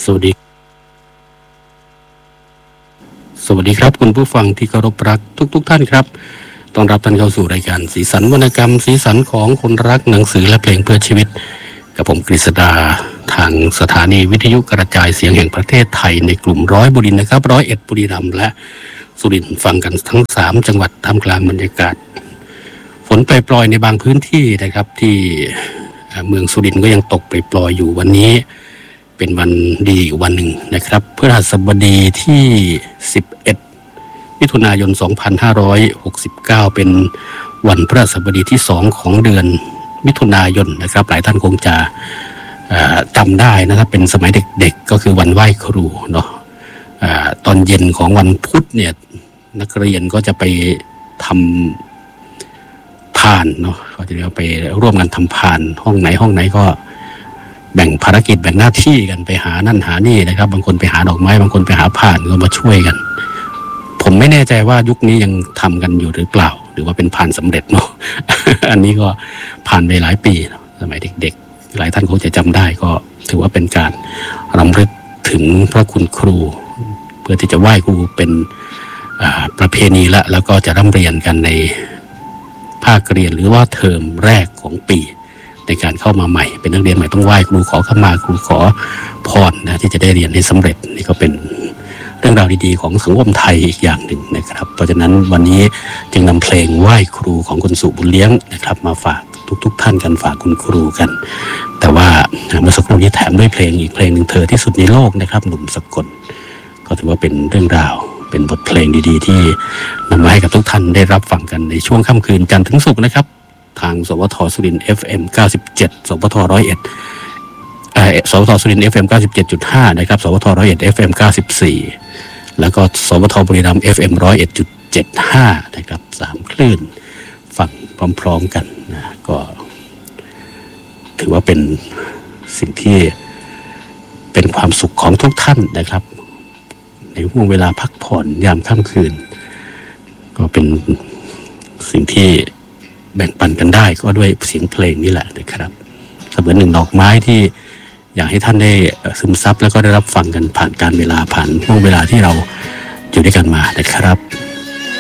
สวัสดีครับคุณผู้ฟังที่เคารพรักทุกท่านครับต้อนรับท่านเข้าสู่รายการสีสันวรรณกรรมสีสันของคนรักหนังสือและเพลงเพื่อชีวิตกับผมกฤษดาทางสถานีวิทยุกระจายเสียงแห่งประเทศไทยในกลุ่ม100บุรีนะครับ101บุรีรัมย์และสุรินทร์ฟังกันทั้ง3จังหวัดท่ามกลางบรรยากาศฝนปล่อยๆในบางพื้นที่นะครับที่เมืองสุรินทร์ก็ยังตกปล่อยๆอยู่วันนี้เป็นวันดีอีกวันหนึ่งนะครับพฤหัสบดีที่11มิถุนายน2569เป็นวันพฤหัสบดีที่2ของเดือนมิถุนายนนะครับหลายท่านคงจะจำได้นะครับเป็นสมัยเด็กๆก็คือวันไหว้ครูเนาะตอนเย็นของวันพุธเนี่ยนักเรียนก็จะไปทำพานเนาะก็จะไปร่วมกันทำพานห้องไหนก็แบ่งภารกิจแบ่งหน้าที่กันไปหานั่นหานี่นะครับบางคนไปหาดอกไม้บางคนไปหาพานก็มาช่วยกันผมไม่แน่ใจว่ายุคนี้ยังทำกันอยู่หรือเปล่าหรือว่าเป็นพานสำเร็จเนาะ อันนี้ก็ผ่านไปหลายปีสมัยเด็กๆหลายท่านคงจะจำได้ก็ถือว่าเป็นการรำลึกถึงพระคุณครูเพื่อที่จะไหว้ครูเป็นประเพณีแล้วก็จะร่ำเรียนกันในภาคเรียนหรือว่าเทอมแรกของปีในการเข้ามาใหม่เป็นนักเรียนใหม่ต้องไหว้ครูขอขมาครูขอพรนะที่จะได้เรียนให้สำเร็จนี่ก็เป็นเรื่องราวดีๆของสังคมไทยอีกอย่างหนึ่งนะครับเพราะฉะนั้นวันนี้จึงนำเพลงไหว้ครูของคุณสุบุญเลี้ยงนะครับมาฝากทุกท่านกันฝากคุณครูกันแต่ว่าเมื่อสักครู่นี้แถมด้วยเพลงอีกเพลงหนึ่งเธอที่สุดในโลกนะครับหนุ่มสกลก็ถือว่าเป็นเรื่องราวเป็นบทเพลงดีๆที่นำมาให้กับทุกท่านได้รับฟังกันในช่วงค่ำคืนจันทร์ถึงศุกร์นะครับทางสวทสุรินทร์ FM 97สวท101สวทสุรินทร์ FM 97.5 นะครับสวท101 FM 94แล้วก็สวทบุรีรัมย์ FM 101.75 นะครับ3คลื่นฟังพร้อมๆกันนะก็ถือว่าเป็นสิ่งที่เป็นความสุขของทุกท่านนะครับในช่วงเวลาพักผ่อนยามค่ำคืนก็เป็นสิ่งที่แบ่งปันกันได้ก็ด้วยเสียงเพลงนี่แหละนะครับเสมือนหนึ่งดอกไม้ที่อยากให้ท่านได้ซึมซับแล้วก็ได้รับฟังกันผ่านการเวลาผ่านช่วงเวลาที่เราอยู่ด้วยกันมานะครับ